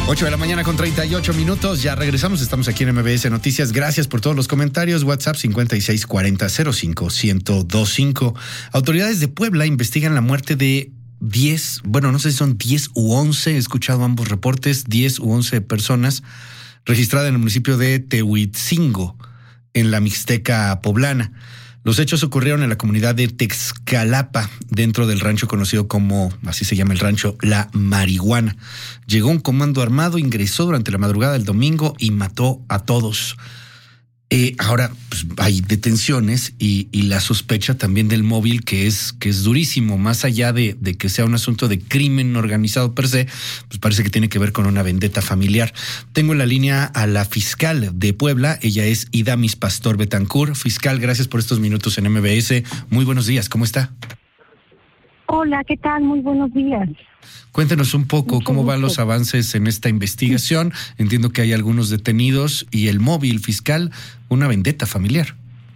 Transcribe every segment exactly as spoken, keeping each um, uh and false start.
ocho de la mañana con treinta y ocho minutos, ya regresamos, estamos aquí en M B S Noticias, gracias por todos los comentarios, WhatsApp cincuenta y seis cuarenta cero cinco ciento veinticinco. Autoridades de Puebla investigan la muerte de diez, bueno, no sé si son diez u once, he escuchado ambos reportes, diez u once personas registradas en el municipio de Tehuitzingo, en la Mixteca poblana. Los hechos ocurrieron en la comunidad de Texcalapa, dentro del rancho conocido como, así se llama el rancho, La Marihuana. Llegó un comando armado, ingresó durante la madrugada del domingo y mató a todos. Eh, ahora pues, hay detenciones y, y la sospecha también del móvil, que es, que es durísimo, más allá de, de que sea un asunto de crimen organizado per se, pues parece que tiene que ver con una vendetta familiar. Tengo en la línea a la fiscal de Puebla, ella es Idamis Pastor Betancur. Fiscal, gracias por estos minutos en M B S. Muy buenos días, ¿cómo está? Hola, ¿qué tal? Muy buenos días. Cuéntenos un poco Mucho cómo gusto. van los avances en esta investigación. Entiendo que hay algunos detenidos y el móvil, fiscal, una vendetta familiar.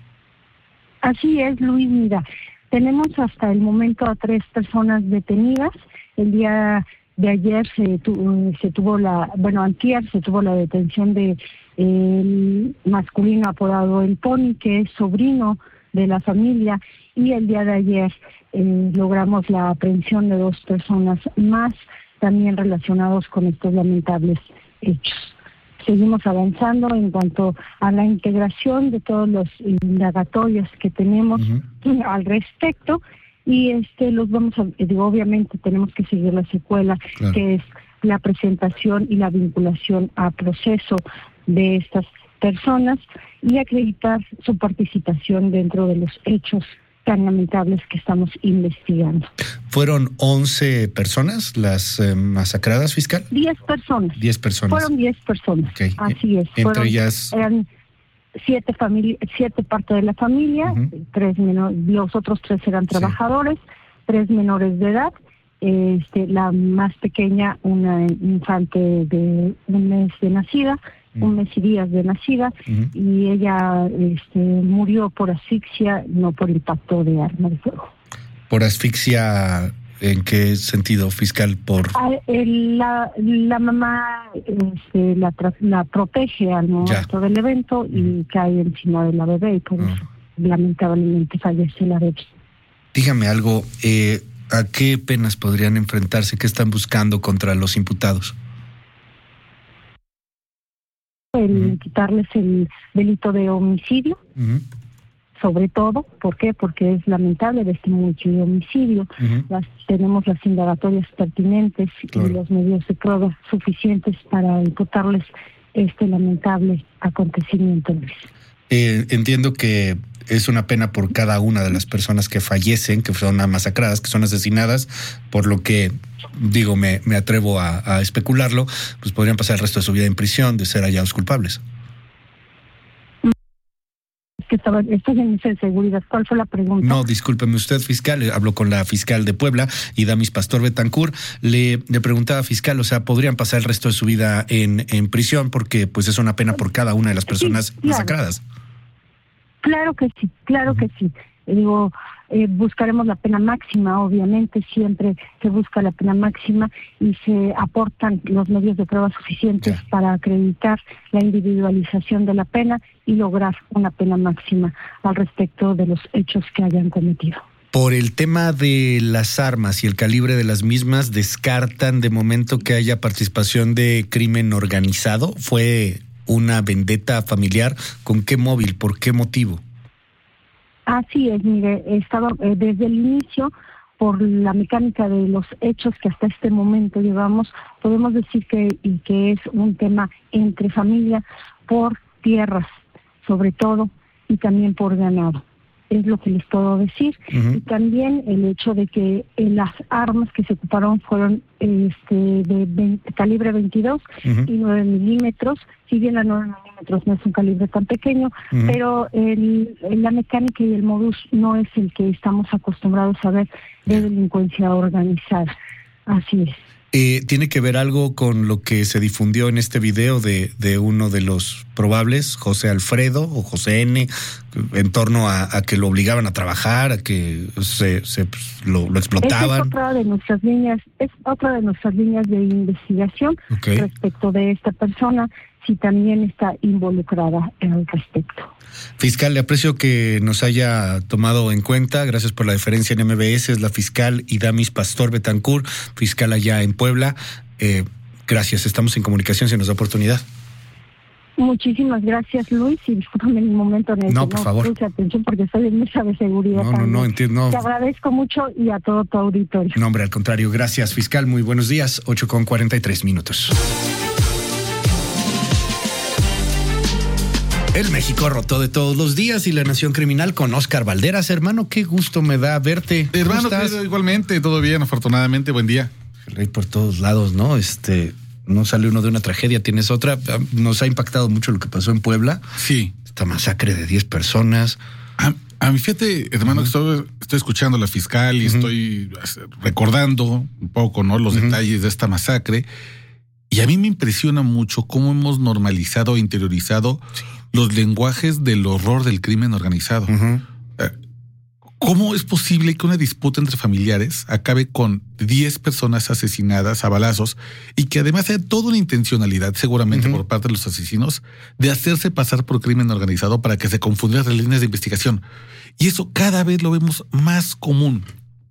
Así es, Luis. Mira, tenemos hasta el momento a tres personas detenidas. El día de ayer se, tu, se tuvo la, bueno, antier se tuvo la detención de el masculino apodado El Pony, que es sobrino de la familia, y el día de ayer eh, logramos la aprehensión de dos personas más, también relacionados con estos lamentables hechos. Seguimos avanzando en cuanto a la integración de todos los indagatorios que tenemos uh-huh. al respecto, y este los vamos a, digo, obviamente tenemos que seguir la secuela, claro. que es la presentación y la vinculación a proceso de estas personas y acreditar su participación dentro de los hechos tan lamentables que estamos investigando. ¿Fueron once personas las eh, masacradas, fiscal? diez personas. diez personas. Fueron diez personas, okay. Así es. Entre Fueron, ellas... Eran siete, famili- siete parte de la familia, uh-huh. tres menor- los otros tres eran trabajadores, sí. tres menores de edad, este, la más pequeña, una infante de un mes de nacida, un mes y días de nacida, uh-huh. y ella este, murió por asfixia, no por impacto de arma de fuego. ¿Por asfixia en qué sentido, fiscal? Por ah, el, la, la mamá este, la, tra- la protege al momento ya. del evento uh-huh. y cae encima de la bebé y por uh-huh. eso lamentablemente fallece la bebé. Dígame algo, eh, ¿a qué penas podrían enfrentarse? ¿Qué están buscando contra los imputados? El uh-huh. quitarles el delito de homicidio, uh-huh. sobre todo, ¿por qué? Porque es lamentable de este homicidio, homicidio. Uh-huh. Las, tenemos las indagatorias pertinentes claro. y los medios de prueba suficientes para imputarles este lamentable acontecimiento. Eh, entiendo que es una pena por cada una de las personas que fallecen, que son masacradas, que son asesinadas, por lo que, digo, me, me atrevo a, a especularlo, pues podrían pasar el resto de su vida en prisión de ser hallados culpables. Es que estaba, estoy en esa seguridad. ¿Cuál fue la pregunta? No, discúlpeme usted, fiscal, hablo con la fiscal de Puebla, Idamis Pastor Betancur. Le, le preguntaba, fiscal, o sea, podrían pasar el resto de su vida en, en prisión porque pues es una pena por cada una de las personas sí, claro. masacradas. Claro que sí, claro uh-huh. que sí. Digo, eh, buscaremos la pena máxima, obviamente, siempre se busca la pena máxima y se aportan los medios de prueba suficientes yeah. para acreditar la individualización de la pena y lograr una pena máxima al respecto de los hechos que hayan cometido. Por el tema de las armas y el calibre de las mismas, ¿descartan de momento que haya participación de crimen organizado? ¿Fue una vendetta familiar? ¿Con qué móvil? ¿Por qué motivo? Así es, mire, estaba eh, desde el inicio, por la mecánica de los hechos que hasta este momento llevamos, podemos decir que, y que es un tema entre familia por tierras, sobre todo, y también por ganado. Es lo que les puedo decir. Uh-huh. Y también el hecho de que eh, las armas que se ocuparon fueron este, de veinte, calibre veintidós uh-huh. y nueve milímetros. Si bien la nueve milímetros no es un calibre tan pequeño, uh-huh. pero el, la mecánica y el modus no es el que estamos acostumbrados a ver de delincuencia organizada. Así es. Eh, ¿Tiene que ver algo con lo que se difundió en este video de, de uno de los probables, José Alfredo o José N., en torno a, a que lo obligaban a trabajar, a que se, se pues, lo, lo explotaban? Esa es otra de nuestras líneas, es otra de nuestras líneas de investigación okay. respecto de esta persona, si también está involucrada al respecto. Fiscal, le aprecio que nos haya tomado en cuenta. Gracias por la deferencia en M B S. Es la fiscal Idamis Pastor Betancourt, fiscal allá en Puebla. Eh, gracias, estamos en comunicación si nos da oportunidad. Muchísimas gracias, Luis, y discúlpame en el momento en el no, que por no favor. puse atención porque estoy en mesa de seguridad. No, no, no, entiendo. Te agradezco mucho y a todo tu auditorio. No, hombre, al contrario. Gracias, fiscal. Muy buenos días. ocho con cuarenta y tres minutos. El México roto de todos los días y la Nación Criminal con Oscar Valderas. Hermano, qué gusto me da verte. Hermano, querido, igualmente, todo bien, afortunadamente, buen día. El rey por todos lados, ¿no? Este, no sale uno de una tragedia, tienes otra. Nos ha impactado mucho lo que pasó en Puebla. Sí. Esta masacre de diez personas. A, a mi fíjate, hermano, uh-huh. que estoy, estoy escuchando a la fiscal y uh-huh. estoy recordando un poco, ¿no? Los uh-huh. detalles de esta masacre. Y a mí me impresiona mucho cómo hemos normalizado e interiorizado sí. los lenguajes del horror del crimen organizado. Uh-huh. ¿Cómo es posible que una disputa entre familiares acabe con diez personas asesinadas a balazos y que además haya toda una intencionalidad, seguramente uh-huh. por parte de los asesinos, de hacerse pasar por crimen organizado para que se confundieran las líneas de investigación? Y eso cada vez lo vemos más común.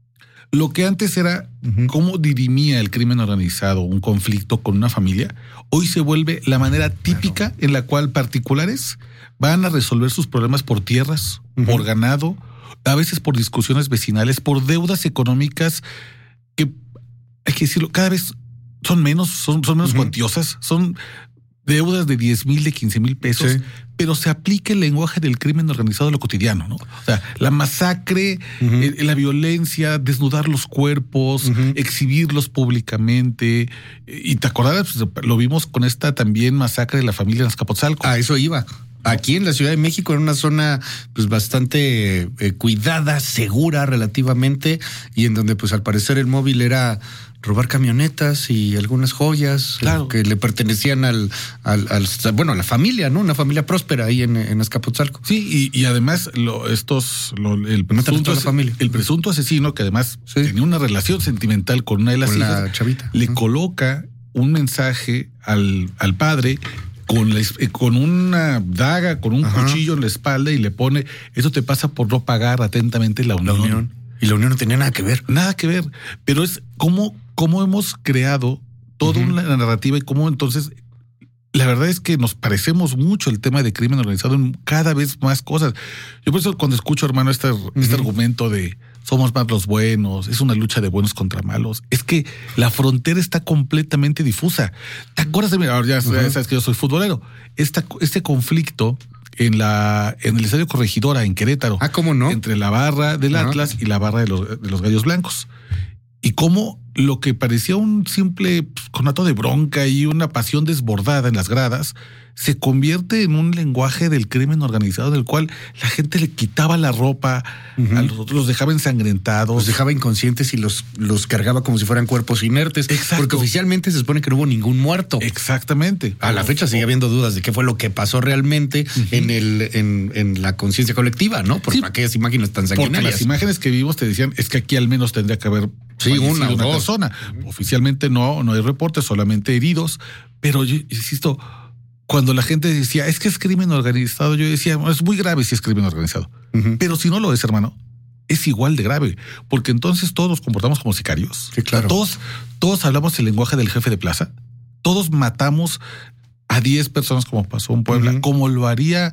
Lo que antes era uh-huh. cómo dirimía el crimen organizado un conflicto con una familia, hoy se vuelve la manera típica claro. en la cual particulares van a resolver sus problemas por tierras, uh-huh. por ganado, a veces por discusiones vecinales, por deudas económicas que, hay que decirlo, cada vez son menos, son, son menos uh-huh. cuantiosas, son deudas de diez mil, de quince mil pesos, sí. pero se aplica el lenguaje del crimen organizado a lo cotidiano, ¿no? O sea, la masacre, uh-huh. eh, la violencia, desnudar los cuerpos, uh-huh. exhibirlos públicamente. Y te acordás, pues, lo vimos con esta también masacre de la familia en Azcapotzalco. A eso iba. Aquí en la Ciudad de México, en una zona pues bastante eh, cuidada, segura relativamente, y en donde pues al parecer el móvil era robar camionetas y algunas joyas claro. que le pertenecían al, al, al, bueno, a la familia, ¿no? Una familia próspera ahí en, en Azcapotzalco. Sí, y, y además lo, estos, lo, el, presunto, la familia. el presunto asesino, que además sí. tenía una relación sentimental con una de las con hijas, la chavita. le uh-huh. coloca un mensaje al, al padre con, la, con una daga, con un Ajá. cuchillo en la espalda y le pone, eso te pasa por no pagar atentamente la unión. La unión. Y la unión no tenía nada que ver. Nada que ver. Pero es cómo, cómo hemos creado toda uh-huh. una narrativa y cómo entonces, la verdad es que nos parecemos mucho el tema de crimen organizado en cada vez más cosas. Yo por eso cuando escucho, hermano, este, uh-huh. este argumento de somos más los buenos, es una lucha de buenos contra malos, es que la frontera está completamente difusa. ¿Te acuerdas de mí? Ahora ya uh-huh. sabes que yo soy futbolero. Esta, este conflicto en la en el Estadio Corregidora, en Querétaro. Ah, ¿cómo no? Entre la barra del uh-huh. Atlas y la barra de los, de los Gallos Blancos. Y cómo lo que parecía un simple conato de bronca y una pasión desbordada en las gradas se convierte en un lenguaje del crimen organizado del cual la gente le quitaba la ropa, uh-huh. a los otros los dejaba ensangrentados. Los dejaba inconscientes y los, los cargaba como si fueran cuerpos inertes. Exacto. Porque oficialmente se supone que no hubo ningún muerto. Exactamente. A la fecha sigue habiendo dudas de qué fue lo que pasó realmente uh-huh. en el en, en la conciencia colectiva, ¿no? Por sí, aquellas imágenes tan sanguinarias. Porque las imágenes que vimos te decían, es que aquí al menos tendría que haber sí, una, una dos. persona. Uh-huh. Oficialmente no, no hay reportes, solamente heridos. Pero yo insisto, cuando la gente decía, es que es crimen organizado, yo decía, es muy grave si es crimen organizado. Uh-huh. Pero si no lo es, hermano, es igual de grave. Porque entonces todos nos comportamos como sicarios. Sí, claro. Todos, todos hablamos el lenguaje del jefe de plaza. Todos matamos a diez personas como pasó en Puebla, uh-huh. como lo haría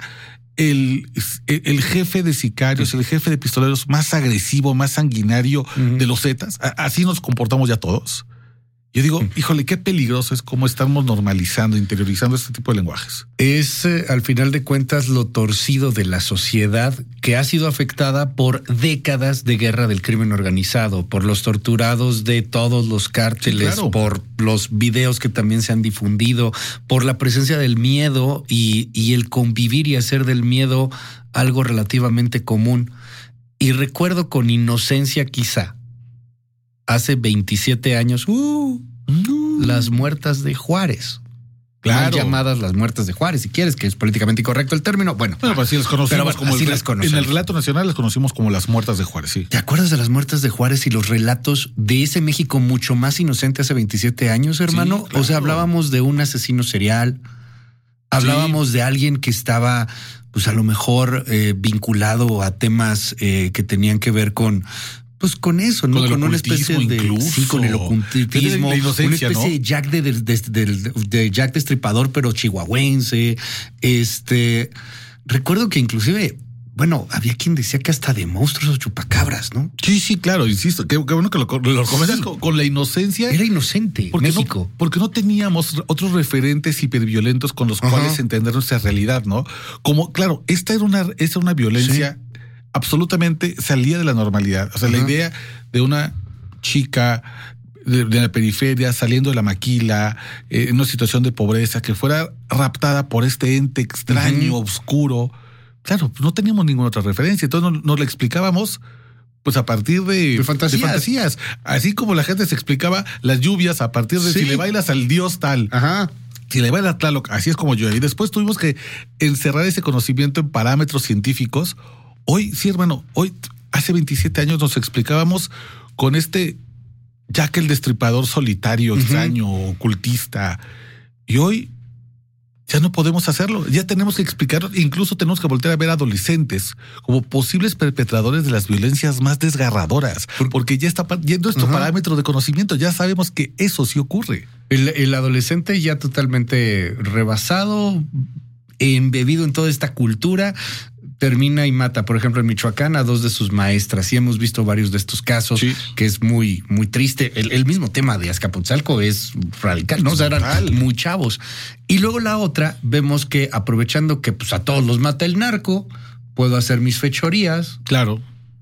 el, el jefe de sicarios, uh-huh. el jefe de pistoleros más agresivo, más sanguinario uh-huh. de los Zetas. Así nos comportamos ya todos. Yo digo, híjole, qué peligroso es cómo estamos normalizando, interiorizando este tipo de lenguajes. Es, eh, al final de cuentas, lo torcido de la sociedad que ha sido afectada por décadas de guerra del crimen organizado, por los torturados de todos los cárteles, sí, claro. por los videos que también se han difundido, por la presencia del miedo y, y el convivir y hacer del miedo algo relativamente común. Y recuerdo con inocencia quizá, hace veintisiete años, uh, Uh. Las muertas de Juárez. Claro. Llamadas las muertas de Juárez, si quieres, que es políticamente incorrecto el término. Bueno, bueno pues así las conocemos pero, como así el, las conocemos. En el relato nacional las conocimos como las muertas de Juárez, sí. ¿Te acuerdas de las muertas de Juárez y los relatos de ese México mucho más inocente hace veintisiete años, hermano? Sí, claro. O sea, hablábamos de un asesino serial, hablábamos sí. de alguien que estaba, pues a lo mejor eh, vinculado a temas eh, que tenían que ver con... Pues con eso, ¿no? Con, con una especie de... Incluso. Sí, con el ocultismo. Una especie ¿no? de Jack de, de, de, de, de Jack Destripador, pero chihuahuense. Este... Recuerdo que inclusive... Bueno, había quien decía que hasta de monstruos o chupacabras, ¿no? Sí, sí, claro, insisto. Qué, qué bueno que lo, lo comentas sí. con, con la inocencia. Era inocente, porque México. No, porque no teníamos otros referentes hiperviolentos con los Ajá. cuales entender nuestra realidad, ¿no? Como, claro, esta era una, esta era una violencia... Sí. absolutamente salía de la normalidad. O sea, uh-huh. la idea de una chica de, de la periferia saliendo de la maquila, eh, en una situación de pobreza, que fuera raptada por este ente extraño, uh-huh. oscuro. Claro, no teníamos ninguna otra referencia. Entonces nos, nos la explicábamos pues a partir de, de, fantasías. de fantasías. Así como la gente se explicaba las lluvias a partir de sí. si le bailas al dios tal. Ajá. Si le bailas a Tlaloc, así es como yo. Y después tuvimos que encerrar ese conocimiento en parámetros científicos. Hoy, sí, hermano, hoy, hace veintisiete años nos explicábamos con este Jack el Destripador solitario, uh-huh. extraño, ocultista. Y hoy ya no podemos hacerlo. Ya tenemos que explicar, incluso tenemos que voltear a ver a adolescentes como posibles perpetradores de las violencias más desgarradoras. Porque ya está ya nuestro uh-huh. parámetro de conocimiento. Ya sabemos que eso sí ocurre. El, el adolescente ya totalmente rebasado, embebido en toda esta cultura, termina y mata, por ejemplo, en Michoacán a dos de sus maestras. Y hemos visto varios de estos casos, sí. que es muy, muy triste. El, el mismo tema de Azcapotzalco es radical, ¿no? O sea, eran muy chavos. Y luego la otra, vemos que aprovechando que pues a todos los mata el narco, puedo hacer mis fechorías. Claro.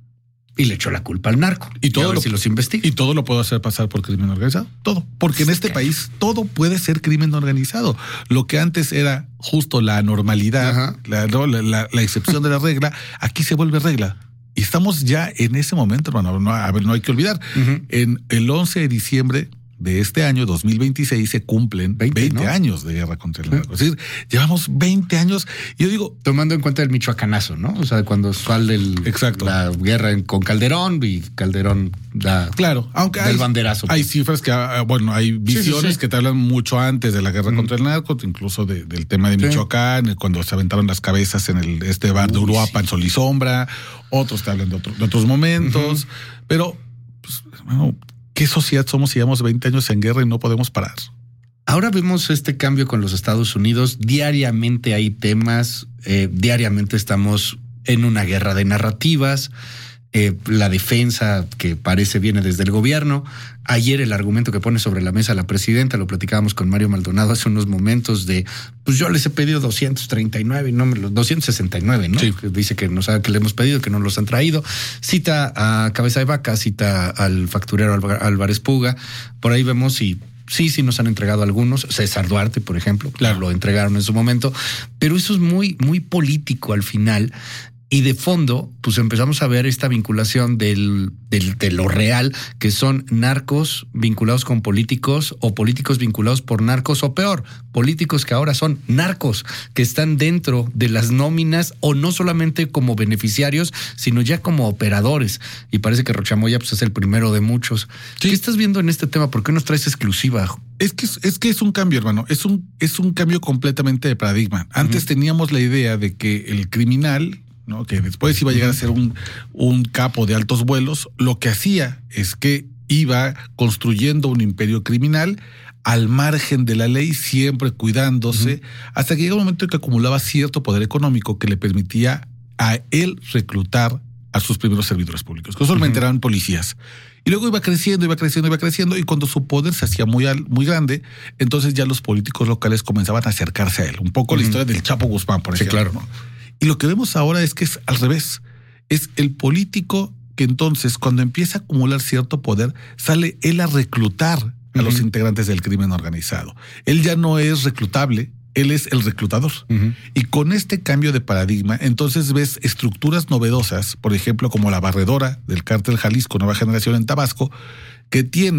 Y le echó la culpa al narco. Y todo y lo, si los investiga. Y todo lo puedo hacer pasar por crimen organizado. Todo. Porque en este país todo puede ser crimen organizado. Lo que antes era justo la normalidad, la, la, la, la excepción de la regla, aquí se vuelve regla. Y estamos ya en ese momento, hermano. No, a ver, no hay que olvidar. Uh-huh. En el once de diciembre de este año, dos mil veintiséis, se cumplen veinte, veinte ¿no? años de guerra contra el narco. Es decir, llevamos veinte años. Y yo digo... Tomando en cuenta el michoacanazo, ¿no? O sea, cuando sale el, Exacto. la guerra en, con Calderón y Calderón da claro, aunque del hay, banderazo. Hay cifras que, bueno, hay visiones sí, sí, sí. que te hablan mucho antes de la guerra mm. contra el narco, incluso de, del tema de Michoacán, sí. cuando se aventaron las cabezas en el este bar Uy, de Uruapan, sí. Sol y Sombra. Otros te hablan de, otro, de otros momentos. Uh-huh. Pero, pues, hermano, ¿qué sociedad somos si llevamos veinte años en guerra y no podemos parar? Ahora vemos este cambio con los Estados Unidos. Diariamente hay temas, eh, diariamente estamos en una guerra de narrativas. Eh, la defensa que parece viene desde el gobierno. Ayer el argumento que pone sobre la mesa la presidenta, lo platicábamos con Mario Maldonado hace unos momentos de, pues yo les he pedido doscientos treinta y nueve, no me los, doscientos sesenta y nueve, ¿no? Sí. Que dice que no sabe que le hemos pedido, que no los han traído. Cita a Cabeza de Vaca, cita al facturero Álvarez Puga. Por ahí vemos y sí, sí nos han entregado algunos. César Duarte, por ejemplo, claro, lo entregaron en su momento. Pero eso es muy, muy político al final. Y de fondo, pues empezamos a ver esta vinculación del, del, de lo real, que son narcos vinculados con políticos o políticos vinculados por narcos o peor, políticos que ahora son narcos, que están dentro de las nóminas o no solamente como beneficiarios, sino ya como operadores. Y parece que Rochamoya pues, es el primero de muchos. Sí. ¿Qué estás viendo en este tema? ¿Por qué nos traes exclusiva? Es que es, es que es un cambio, hermano. Es un, es un cambio completamente de paradigma. Antes uh-huh. teníamos la idea de que el criminal, ¿no? que después iba a llegar a ser un, un capo de altos vuelos, lo que hacía es que iba construyendo un imperio criminal al margen de la ley, siempre cuidándose, uh-huh. hasta que llega un momento en que acumulaba cierto poder económico que le permitía a él reclutar a sus primeros servidores públicos, que usualmente uh-huh. eran policías. Y luego iba creciendo, iba creciendo, iba creciendo, y cuando su poder se hacía muy, muy grande, entonces ya los políticos locales comenzaban a acercarse a él. Un poco uh-huh. la historia del Chapo Guzmán, por ejemplo. Sí, claro. ¿no? Y lo que vemos ahora es que es al revés. Es el político que entonces, cuando empieza a acumular cierto poder, sale él a reclutar a uh-huh. los integrantes del crimen organizado. Él ya no es reclutable, él es el reclutador. Uh-huh. Y con este cambio de paradigma, entonces ves estructuras novedosas, por ejemplo, como la barredora del Cártel Jalisco Nueva Generación en Tabasco, que tiene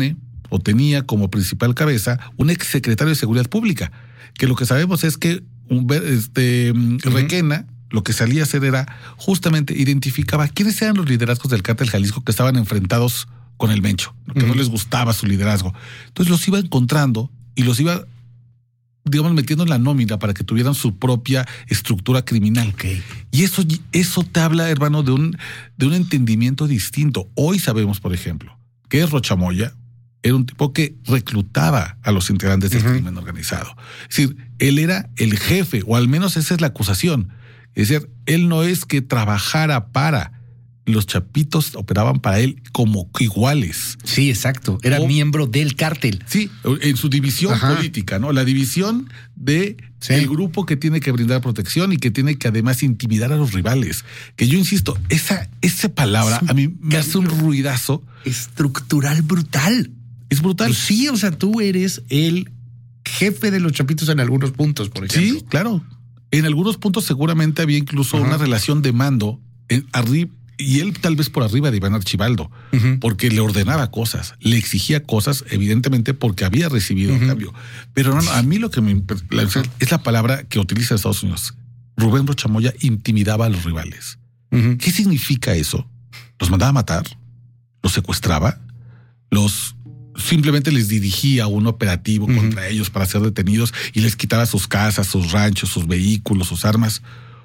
o tenía como principal cabeza un exsecretario de Seguridad Pública, que lo que sabemos es que un, este, uh-huh. Requena lo que salía a hacer era justamente identificaba quiénes eran los liderazgos del Cártel Jalisco que estaban enfrentados con el Mencho, que uh-huh. no les gustaba su liderazgo. Entonces los iba encontrando y los iba, digamos, metiendo en la nómina para que tuvieran su propia estructura criminal. Okay. Y eso, eso te habla, hermano, de un, de un entendimiento distinto. Hoy sabemos, por ejemplo, que Rocha Moya era un tipo que reclutaba a los integrantes del uh-huh. crimen organizado. Es decir, él era el jefe, o al menos esa es la acusación. Es decir, él no es que trabajara para, los chapitos operaban para él como iguales. Sí, exacto. Era o, miembro del cártel. Sí, en su división Ajá. política, ¿no? La división de sí. el grupo que tiene que brindar protección y que tiene que además intimidar a los rivales. Que yo insisto, esa, esa palabra a mí me hace un ruidazo. Estructural brutal. Es brutal. Pues sí, o sea, tú eres el jefe de los chapitos en algunos puntos, por ejemplo. Sí, claro. En algunos puntos seguramente había incluso Ajá. una relación de mando en arriba, y él tal vez por arriba de Iván Archibaldo, uh-huh. porque le ordenaba cosas, le exigía cosas, evidentemente porque había recibido uh-huh. un cambio. Pero no, no, a mí lo que me la, es la palabra que utiliza Estados Unidos. Rubén Rocha Moya intimidaba a los rivales. Uh-huh. ¿Qué significa eso? ¿Los mandaba a matar? ¿Los secuestraba? ¿Los simplemente les dirigía un operativo uh-huh. contra ellos para ser detenidos y les quitaba sus casas, sus ranchos, sus vehículos, sus armas?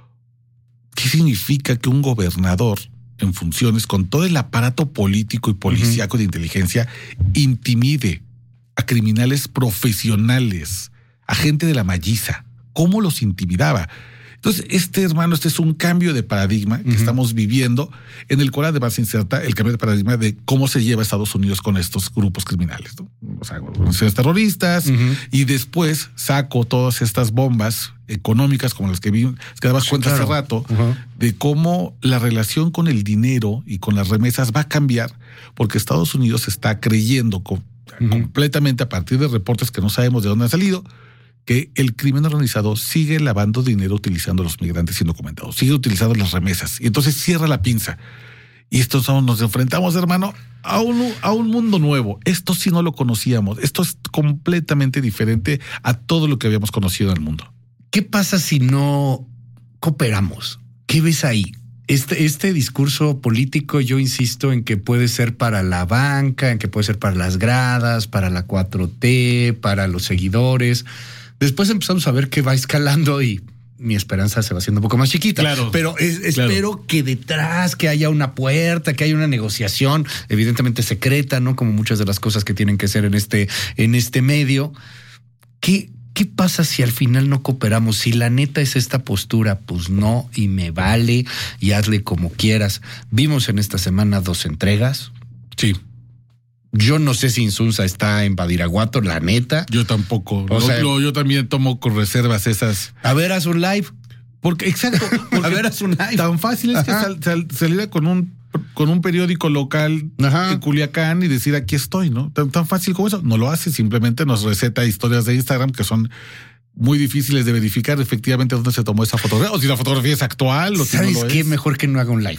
¿Qué significa que un gobernador en funciones, con todo el aparato político y policíaco uh-huh. de inteligencia, intimide a criminales profesionales, a gente de la malliza? ¿Cómo los intimidaba? Entonces, este hermano, este es un cambio de paradigma que uh-huh. estamos viviendo, en el cual además se inserta el cambio de paradigma de cómo se lleva Estados Unidos con estos grupos criminales, ¿no? O sea, organizaciones terroristas, uh-huh. y después saco todas estas bombas económicas como las que vi, que dabas sí, cuenta claro. hace rato, uh-huh. de cómo la relación con el dinero y con las remesas va a cambiar, porque Estados Unidos está creyendo con, uh-huh. completamente a partir de reportes que no sabemos de dónde han salido, que el crimen organizado sigue lavando dinero utilizando a los migrantes indocumentados, sigue utilizando las remesas, y entonces cierra la pinza. Y esto nos enfrentamos, hermano, a un, a un mundo nuevo. Esto sí no lo conocíamos. Esto es completamente diferente a todo lo que habíamos conocido en el mundo. ¿Qué pasa si no cooperamos? ¿Qué ves ahí? Este, este discurso político, yo insisto en que puede ser para la banca, en que puede ser para las gradas, para la cuatro T, para los seguidores. Después empezamos a ver que va escalando y mi esperanza se va haciendo un poco más chiquita. Claro. Pero es, espero claro. que detrás, que haya una puerta, que haya una negociación, evidentemente secreta, ¿no? Como muchas de las cosas que tienen que ser en este, en este medio. ¿Qué, qué pasa si al final no cooperamos? Si la neta es esta postura, pues no, y me vale, y hazle como quieras. Vimos en esta semana dos entregas. Sí. Yo no sé si Insunza está en Badiraguato, la neta. Yo tampoco. O no, sea, no, yo también tomo con reservas esas. A ver, haz un live. Porque, exacto. Porque a ver, haz un live. Tan fácil es Ajá. que sal, sal, saliera con un, con un periódico local Ajá. en Culiacán y decir aquí estoy, ¿no? Tan, tan fácil como eso. No lo hace, simplemente nos receta historias de Instagram que son muy difíciles de verificar efectivamente dónde se tomó esa fotografía. O si la fotografía es actual o si no lo es. ¿Sabes qué? Mejor que no haga un live.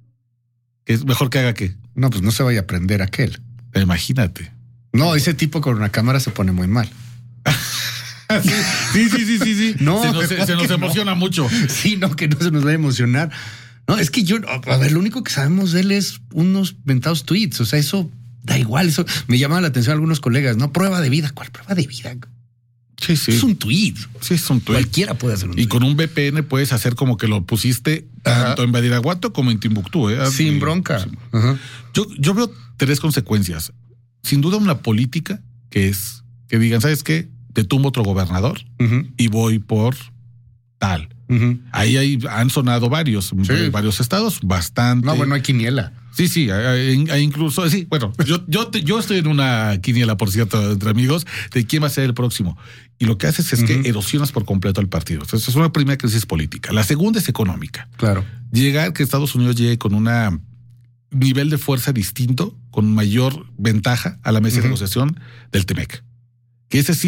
¿Que es mejor que haga qué? No, pues no se vaya a aprender aquel. Imagínate. No, ese tipo con una cámara se pone muy mal. sí, sí, sí, sí, sí, sí. No, se nos, se, se nos emociona no. mucho. Sí, no, que no se nos va a emocionar. No, es que yo, a ver, lo único que sabemos de él es unos mentados tweets. O sea, eso da igual. Eso me llama la atención a algunos colegas, ¿no? Prueba de vida. ¿Cuál prueba de vida? Sí, sí. Es un tweet. Sí, es un tweet. Cualquiera puede hacer un tweet. Y con un V P N puedes hacer como que lo pusiste Ajá. tanto en Badiraguato como en Timbuktu, ¿eh? Sin y, bronca. Sí. Yo, yo veo tres consecuencias. Sin duda una política que es que digan, ¿sabes qué? Te tumbo otro gobernador uh-huh. y voy por tal. Uh-huh. Ahí hay, han sonado varios, sí. varios estados, bastante. No, bueno, hay quiniela. Sí, sí, hay, hay incluso, sí, bueno, yo, yo, yo estoy en una quiniela, por cierto, entre amigos, de quién va a ser el próximo. Y lo que haces es uh-huh. que erosionas por completo el partido. Entonces es una primera crisis política. La segunda es económica. Claro. Llegar, que Estados Unidos llegue con una nivel de fuerza distinto, con mayor ventaja a la mesa uh-huh. de negociación del T M E C. Que ese sí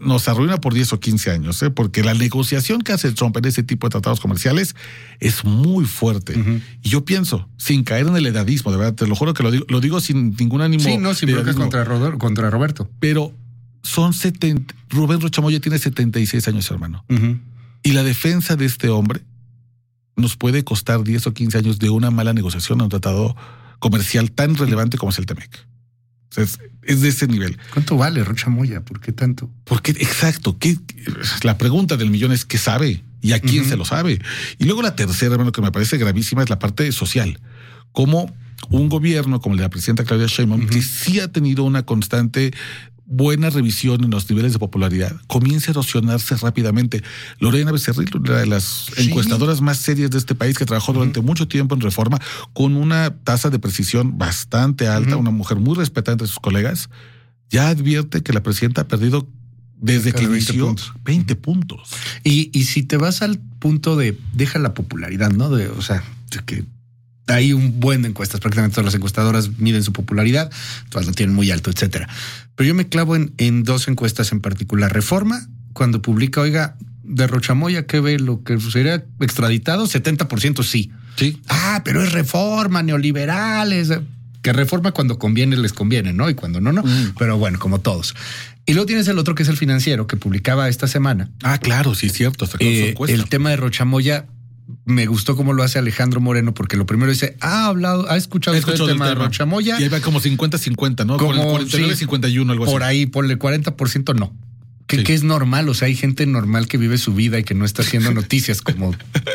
nos arruina por diez o quince años, ¿eh? Porque la negociación que hace Trump en ese tipo de tratados comerciales es muy fuerte. Uh-huh. Y yo pienso, sin caer en el edadismo, de verdad, te lo juro que lo digo, lo digo sin ningún ánimo. Sí, no, sin bronca contra, Rodor, contra Roberto. Pero son setenta, Rubén Rocha Moya tiene setenta y seis años, hermano. Uh-huh. Y la defensa de este hombre nos puede costar diez o quince años de una mala negociación a un tratado comercial tan relevante como es el T-MEC. O sea, es, es de ese nivel. ¿Cuánto vale Rocha Moya? ¿Por qué tanto? Porque, exacto, ¿qué? La pregunta del millón es ¿qué sabe? ¿Y a quién uh-huh. se lo sabe? Y luego la tercera, hermano, que me parece gravísima es la parte social. Como un gobierno como el de la presidenta Claudia Sheinbaum, uh-huh. que sí ha tenido una constante buena revisión en los niveles de popularidad, comienza a erosionarse rápidamente. Lorena Becerril, una de las sí. encuestadoras más serias de este país, que trabajó durante uh-huh. mucho tiempo en Reforma, con una tasa de precisión bastante alta, uh-huh. una mujer muy respetada entre sus colegas, ya advierte que la presidenta ha perdido desde Cada que inició veinte puntos. veinte puntos. Y, y si te vas al punto de deja la popularidad, ¿no? De, o sea, de que hay un buen de encuestas, prácticamente todas las encuestadoras miden su popularidad, todas lo tienen muy alto, etcétera. Pero yo me clavo en, en dos encuestas en particular. Reforma, cuando publica, oiga, de Rocha Moya, ¿qué ve? Lo que sería extraditado, setenta por ciento sí. Sí. Ah, pero es Reforma, neoliberales. Que Reforma cuando conviene les conviene, ¿no? Y cuando no, no. Mm. Pero bueno, como todos. Y luego tienes el otro que es El Financiero, que publicaba esta semana. Ah, claro, sí, cierto. Eh, el tema de Rocha Moya. Me gustó cómo lo hace Alejandro Moreno, porque lo primero dice, ha hablado, ha escuchado el tema, tema de Rocha Moya. Y ahí va como cincuenta cincuenta, ¿no? Como cuarenta y nueve cincuenta y uno, algo así. Por ahí, ponle cuarenta por ciento no. Que, sí. que es normal, o sea, hay gente normal que vive su vida y que no está haciendo noticias como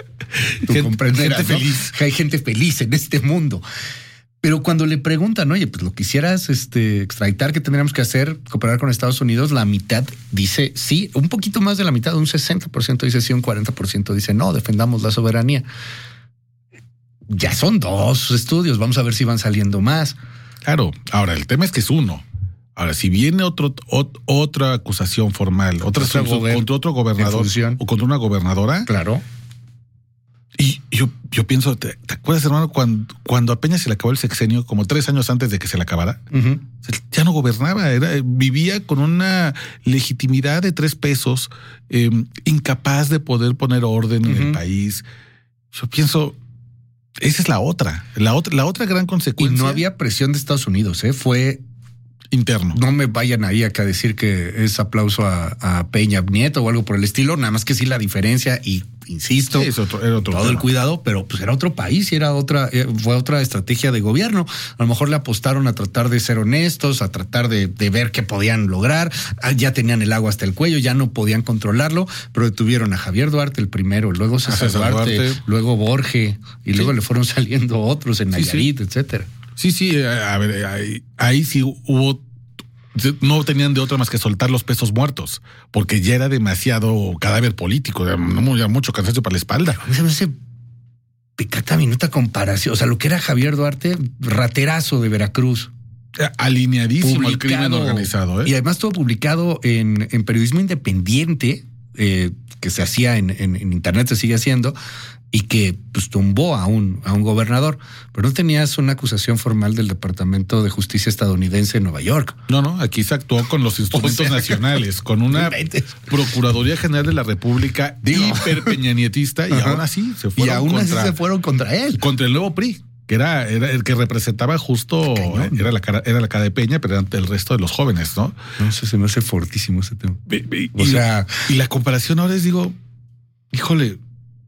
tú gente, comprenderás, gente ¿no? feliz. Hay gente feliz en este mundo. Pero cuando le preguntan, oye, pues lo quisieras este, extraditar, ¿qué tendríamos que hacer? Cooperar con Estados Unidos, la mitad dice sí, un poquito más de la mitad, un sesenta por ciento dice sí, un cuarenta por ciento dice no, defendamos la soberanía. Ya son dos estudios, vamos a ver si van saliendo más. Claro, ahora el tema es que es uno. Ahora, si viene otro, ot, otra acusación formal, otra acusación contra otro gobernador o contra una gobernadora. Claro. Y yo, yo pienso, ¿te, ¿te acuerdas, hermano, cuando, cuando a Peña se le acabó el sexenio, como tres años antes de que se le acabara? Uh-huh. Ya no gobernaba, era, vivía con una legitimidad de tres pesos, eh, incapaz de poder poner orden uh-huh. en el país. Yo pienso, esa es la otra, la otra, la otra gran consecuencia. Y no había presión de Estados Unidos, ¿eh? Fue interno. No me vayan ahí acá a decir que es aplauso a, a Peña Nieto o algo por el estilo, nada más que sí la diferencia y insisto, sí, es otro, era otro todo tema. El cuidado, pero pues era otro país y era otra, fue otra estrategia de gobierno. A lo mejor le apostaron a tratar de ser honestos, a tratar de, de ver qué podían lograr. Ya tenían el agua hasta el cuello, ya no podían controlarlo, pero detuvieron a Javier Duarte el primero, luego César, César Duarte, Duarte, luego Borge y sí. luego le fueron saliendo otros en Nayarit, sí, sí. etcétera. Sí, sí, a ver, ahí, ahí sí hubo, no tenían de otra más que soltar los pesos muertos, porque ya era demasiado cadáver político, ya mucho cansancio para la espalda. Se me hace picata minuta comparación, o sea, lo que era Javier Duarte, raterazo de Veracruz. Alineadísimo al crimen organizado. ¿eh? Y además todo publicado en, en periodismo independiente, eh, que se hacía en, en, en internet, se sigue haciendo, y que pues tumbó a un, a un gobernador, pero no tenías una acusación formal del Departamento de Justicia estadounidense en Nueva York. No, no, aquí se actuó con los instrumentos o sea, nacionales, con una Procuraduría General de la República hiperpeñanietista, y aún así se fueron y aún contra, así se fueron contra él. Contra el nuevo P R I, que era, era el que representaba justo, eh, era, la cara, era la cara de Peña, pero ante el resto de los jóvenes, ¿no? No sé, se me hace fortísimo ese tema. Y, y, o sea, y la comparación ahora es, digo, híjole,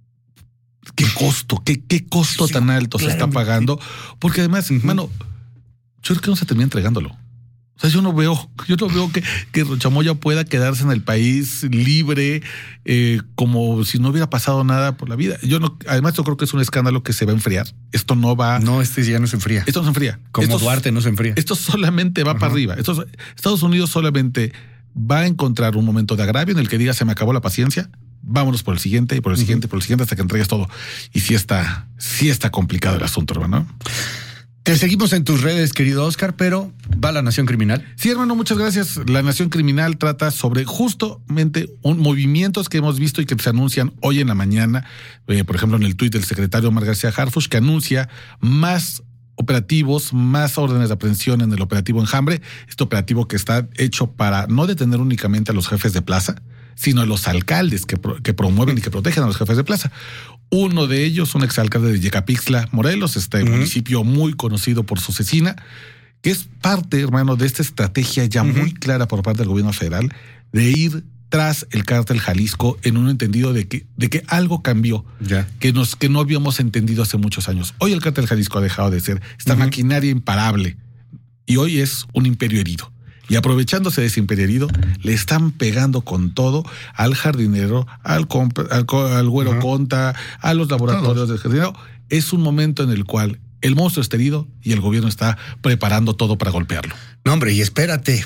qué costo, qué, qué costo sí, tan alto claro, se está pagando, porque además, uh-huh. mano, yo creo que no se termina entregándolo. O sea, yo no veo, yo no veo que, que Rocha Moya pueda quedarse en el país libre, eh, como si no hubiera pasado nada por la vida. Yo no, además yo creo que es un escándalo que se va a enfriar. Esto no va. No, este ya no se enfría. Esto no se enfría. Como esto, Duarte no se enfría. Esto solamente va uh-huh. para arriba. Esto, Estados Unidos solamente va a encontrar un momento de agravio en el que diga se me acabó la paciencia. Vámonos por el siguiente y por el uh-huh. siguiente y por el siguiente hasta que entregues todo. Y sí está, sí está complicado el asunto, hermano. Te seguimos en tus redes, querido Oscar, pero va La Nación Criminal. Sí, hermano, muchas gracias. La Nación Criminal trata sobre justamente un, movimientos que hemos visto y que se anuncian hoy en la mañana. Eh, por ejemplo, en el tuit del secretario Omar García Harfuch, que anuncia más operativos, más órdenes de aprehensión en el operativo Enjambre, este operativo que está hecho para no detener únicamente a los jefes de plaza, sino a los alcaldes que, pro, que promueven y que protegen a los jefes de plaza. Uno de ellos, un exalcalde de Yecapixtla, Morelos, este uh-huh. municipio muy conocido por su cecina, que es parte, hermano, de esta estrategia ya uh-huh. muy clara por parte del gobierno federal de ir tras el cártel Jalisco en un entendido de que, de que algo cambió, ya. que, nos, que no habíamos entendido hace muchos años. Hoy el cártel Jalisco ha dejado de ser esta uh-huh. maquinaria imparable y hoy es un imperio herido. Y aprovechándose de ese imperio herido, le están pegando con todo al jardinero, al, comp- al, al güero uh-huh. Conta, a los laboratorios Todos. del jardinero. Es un momento en el cual el monstruo está herido y el gobierno está preparando todo para golpearlo. No, hombre, y espérate.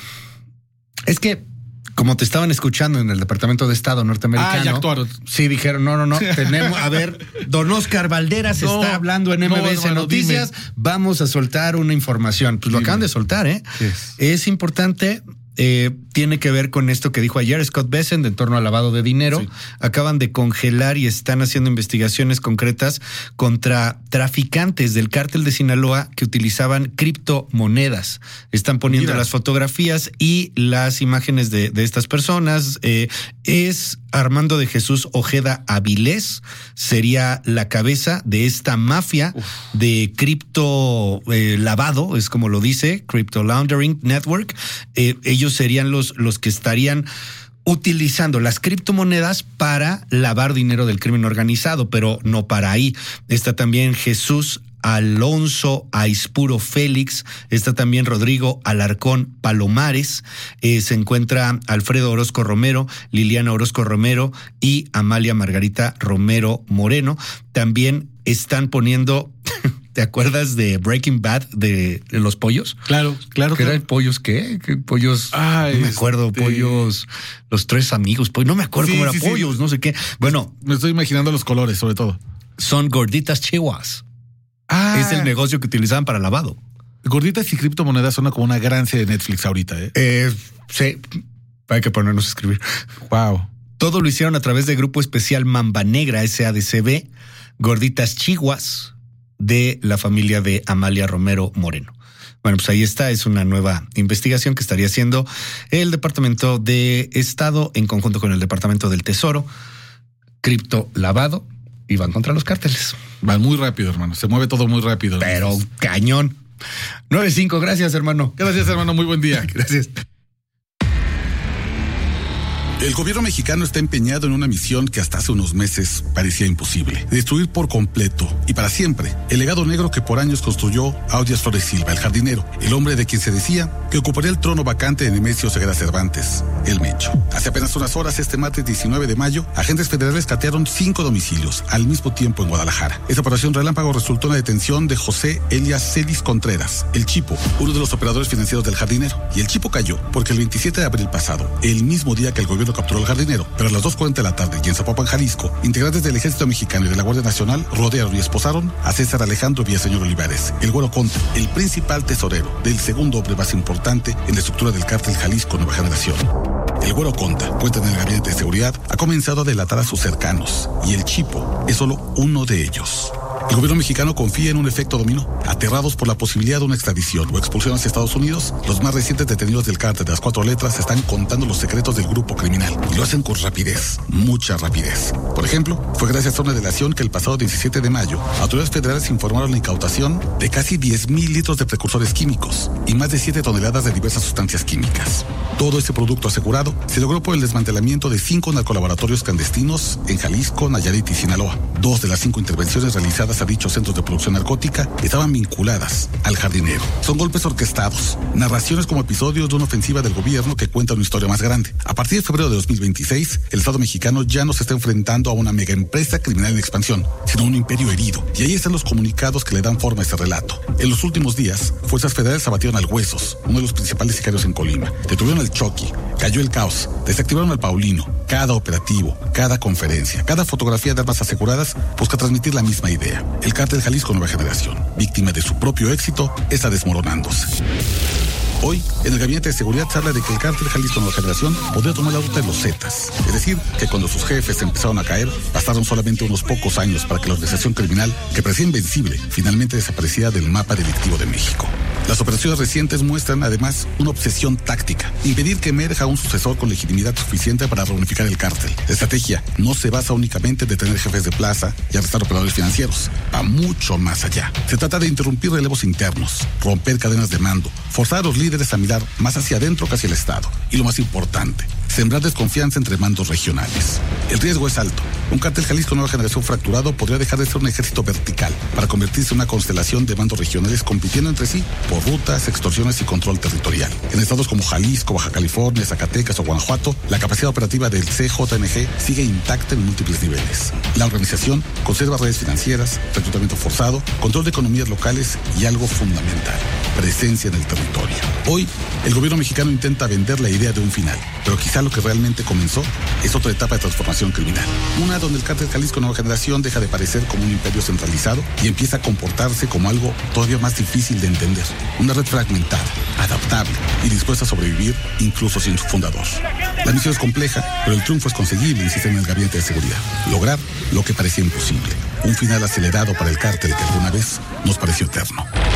Es que como te estaban escuchando en el Departamento de Estado norteamericano. Ah, ya actuaron. Sí, dijeron, no, no, no, tenemos, a ver, don Oscar Valderas no, está hablando en M B S no, hermano, Noticias, dime. Vamos a soltar una información. Pues dime. Lo acaban de soltar, ¿eh? Yes. Es importante, eh, tiene que ver con esto que dijo ayer Scott Bessent en torno al lavado de dinero. Sí. Acaban de congelar y están haciendo investigaciones concretas contra traficantes del cártel de Sinaloa que utilizaban criptomonedas. Están poniendo Mira. las fotografías y las imágenes de, de estas personas. Eh, es Armando de Jesús Ojeda Avilés, sería la cabeza de esta mafia Uf. de cripto eh, lavado, es como lo dice, Crypto Laundering Network. Eh, ellos serían los los que estarían utilizando las criptomonedas para lavar dinero del crimen organizado, pero no para ahí. Está también Jesús Alonso Aispuro Félix, está también Rodrigo Alarcón Palomares, eh, se encuentra Alfredo Orozco Romero, Liliana Orozco Romero y Amalia Margarita Romero Moreno. También están poniendo... ¿Te acuerdas de Breaking Bad de, de los pollos? Claro, claro. ¿Qué claro. eran pollos qué? ¿Qué pollos? Ah, no me acuerdo, este... pollos, los tres amigos, pollos, no me acuerdo sí, cómo sí, eran sí. pollos, no sé qué. Bueno. Me estoy imaginando los colores, sobre todo. Son gorditas chihuas. Ah. Es el negocio que utilizaban para lavado. Gorditas y criptomonedas suena como una gran serie de Netflix ahorita, ¿eh? eh sí, hay que ponernos a escribir. Wow. Todo lo hicieron a través del Grupo Especial Mamba Negra, S A D C B, Gorditas Chihuas, de la familia de Amalia Romero Moreno. Bueno, pues ahí está, es una nueva investigación que estaría haciendo el Departamento de Estado en conjunto con el Departamento del Tesoro. Cripto lavado y van contra los cárteles. Van muy rápido, hermano, se mueve todo muy rápido. Pero entonces... cañón. nueve cinco, gracias, hermano. Gracias, hermano, muy buen día. Gracias. El gobierno mexicano está empeñado en una misión que hasta hace unos meses parecía imposible: destruir por completo y para siempre el legado negro que por años construyó Audias Flores Silva, el jardinero, el hombre de quien se decía que ocuparía el trono vacante de Nemesio Ceguera Cervantes, el Mencho. Hace apenas unas horas, este martes diecinueve de mayo, agentes federales catearon cinco domicilios al mismo tiempo en Guadalajara. Esta operación relámpago resultó en la detención de José Elias Celis Contreras, el Chipo, uno de los operadores financieros del jardinero. Y el Chipo cayó porque el veintisiete de abril pasado, el mismo día que el gobierno capturó al jardinero, pero a las dos cuarenta de la tarde y en Zapopan, Jalisco, integrantes del Ejército Mexicano y de la Guardia Nacional rodearon y esposaron a César Alejandro Villaseñor Olivares, el Güero Conta, el principal tesorero del segundo hombre más importante en la estructura del cártel Jalisco Nueva Generación. El Güero Conta, cuenta en el gabinete de seguridad, ha comenzado a delatar a sus cercanos, y el Chipo es solo uno de ellos. El gobierno mexicano confía en un efecto dominó. Aterrados por la posibilidad de una extradición o expulsión hacia Estados Unidos, los más recientes detenidos del cártel de las cuatro letras están contando los secretos del grupo criminal. Y lo hacen con rapidez, mucha rapidez. Por ejemplo, fue gracias a una delación que el pasado diecisiete de mayo, autoridades federales informaron la incautación de casi diez mil litros de precursores químicos y más de siete toneladas de diversas sustancias químicas. Todo ese producto asegurado se logró por el desmantelamiento de cinco narcolaboratorios clandestinos en Jalisco, Nayarit y Sinaloa. Dos de las cinco intervenciones realizadas a dichos centros de producción narcótica estaban vinculadas al jardinero. Son golpes orquestados, narraciones como episodios de una ofensiva del gobierno que cuenta una historia más grande. A partir de febrero de dos mil veintiséis, el Estado mexicano ya no se está enfrentando a una mega empresa criminal en expansión, sino a un imperio herido. Y ahí están los comunicados que le dan forma a este relato. En los últimos días, fuerzas federales abatieron al Huesos, uno de los principales sicarios en Colima. Detuvieron al Chucky, cayó el caos, desactivaron al Paulino. Cada operativo, cada conferencia, cada fotografía de armas aseguradas busca transmitir la misma idea. El cártel Jalisco Nueva Generación, víctima de su propio éxito, está desmoronándose. Hoy, en el Gabinete de Seguridad se habla de que el cártel Jalisco Nueva Generación podría tomar la ruta de los Zetas. Es decir, que cuando sus jefes empezaron a caer, bastaron solamente unos pocos años para que la organización criminal, que parecía invencible, finalmente desapareciera del mapa delictivo de México. Las operaciones recientes muestran además una obsesión táctica, impedir que emerja un sucesor con legitimidad suficiente para reunificar el cártel. La estrategia no se basa únicamente en detener jefes de plaza y arrestar operadores financieros, va mucho más allá. Se trata de interrumpir relevos internos, romper cadenas de mando, forzar a los líderes a mirar más hacia adentro que hacia el Estado. Y lo más importante, sembrar desconfianza entre mandos regionales. El riesgo es alto. Un cártel Jalisco Nueva Generación fracturado podría dejar de ser un ejército vertical para convertirse en una constelación de mandos regionales compitiendo entre sí por rutas, extorsiones y control territorial. En estados como Jalisco, Baja California, Zacatecas o Guanajuato, la capacidad operativa del C J N G sigue intacta en múltiples niveles. La organización conserva redes financieras, reclutamiento forzado, control de economías locales y algo fundamental, presencia en el territorio. Hoy, el gobierno mexicano intenta vender la idea de un final, pero quizá lo que realmente comenzó es otra etapa de transformación criminal. Una donde el cártel Jalisco Nueva Generación deja de parecer como un imperio centralizado y empieza a comportarse como algo todavía más difícil de entender. Una red fragmentada, adaptable y dispuesta a sobrevivir incluso sin su fundador. La misión es compleja, pero el triunfo es conseguible, insiste en el Gabinete de Seguridad. Lograr lo que parecía imposible. Un final acelerado para el cártel que alguna vez nos pareció eterno.